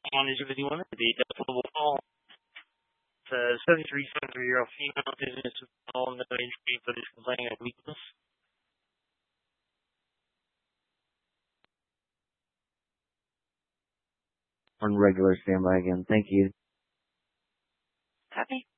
on is 51, the double call. It's a 73-year-old female business with no injury, but is complaining of weakness. On regular standby again. Thank you. Copy.